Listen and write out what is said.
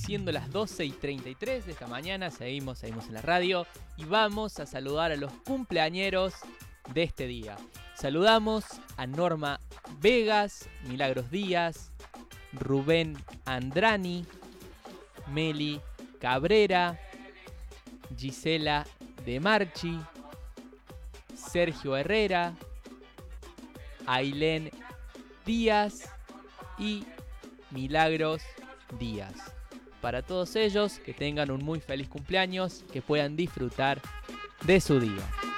siendo las 12:33 de esta mañana, seguimos en la radio y vamos a saludar a los cumpleañeros de este día. Saludamos a Norma Vegas, Milagros Díaz, Rubén Andrani, Meli Cabrera, Gisela De Marchi, Sergio Herrera, Ailén Díaz y Milagros Díaz. Para todos ellos, que tengan un muy feliz cumpleaños, que puedan disfrutar de su día.